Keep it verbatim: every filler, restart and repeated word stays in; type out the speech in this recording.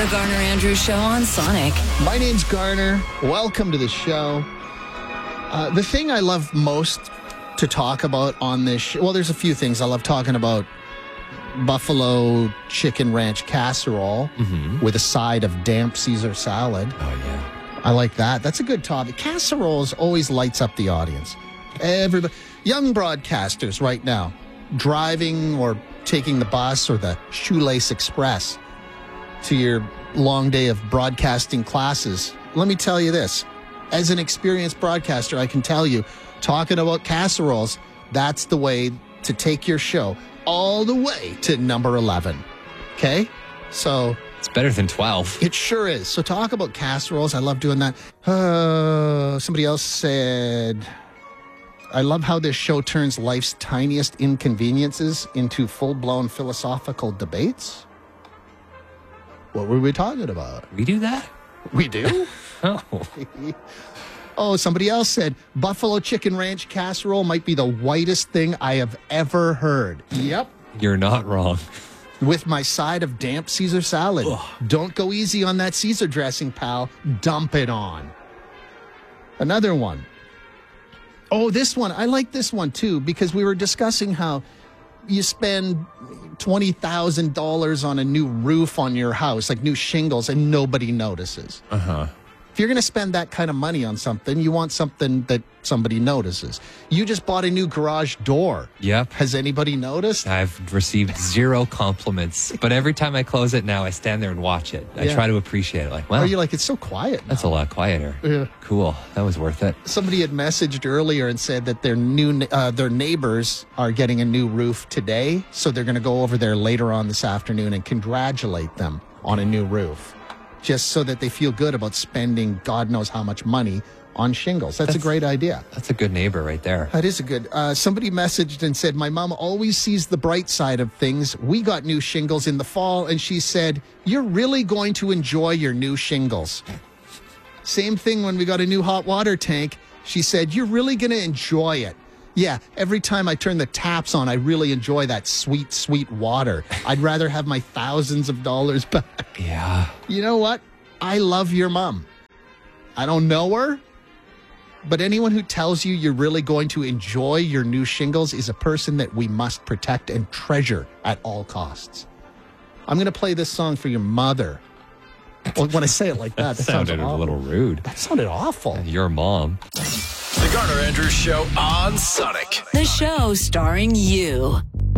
The Garner Andrews Show on Sonic. My name's Garner. Welcome to the show. Uh, the thing I love most to talk about on this show, well, there's a few things. I love talking about buffalo chicken ranch casserole mm-hmm. with a side of damp Caesar salad. Oh, yeah. I like that. That's a good topic. Casseroles always lights up the audience. Everybody, young broadcasters right now, driving or taking the bus or the Shoelace Express to your long day of broadcasting classes. Let me tell you this. As an experienced broadcaster, I can tell you, talking about casseroles, that's the way to take your show all the way to number eleven. Okay? So it's better than twelve. It sure is. So talk about casseroles. I love doing that. Uh, somebody else said, I love how this show turns life's tiniest inconveniences into full-blown philosophical debates. What were we talking about? We do that? We do? Oh. Oh, somebody else said, Buffalo Chicken Ranch casserole might be the whitest thing I have ever heard. Yep. You're not wrong. With my side of damp Caesar salad. Ugh. Don't go easy on that Caesar dressing, pal. Dump it on. Another one. Oh, this one. I like this one, too, because we were discussing how you spend twenty thousand dollars on a new roof on your house, like new shingles, and nobody notices. Uh-huh. If you're going to spend that kind of money on something, you want something that somebody notices. You just bought a new garage door. Yep. Has anybody noticed? I've received zero compliments, but every time I close it now, I stand there and watch it. I yeah. try to appreciate it. Like, wow. Or you're like, it's so quiet now. That's a lot quieter. Yeah. Cool. That was worth it. Somebody had messaged earlier and said that their new uh, their neighbors are getting a new roof today, so they're going to go over there later on this afternoon and congratulate them on a new roof, just so that they feel good about spending God knows how much money on shingles. That's, that's a great idea. That's a good neighbor right there. That is a good. Uh, somebody messaged and said, my mom always sees the bright side of things. We got new shingles in the fall, and she said, you're really going to enjoy your new shingles. Same thing when we got a new hot water tank. She said, you're really going to enjoy it. Yeah, every time I turn the taps on, I really enjoy that sweet, sweet water. I'd rather have my thousands of dollars back. Yeah. You know what? I love your mom. I don't know her, but anyone who tells you you're really going to enjoy your new shingles is a person that we must protect and treasure at all costs. I'm going to play this song for your mother. Well, when I say it like that, that, that sounded a little rude. That sounded awful. Your mom. The Garner Andrews Show on Sonic. The show starring you.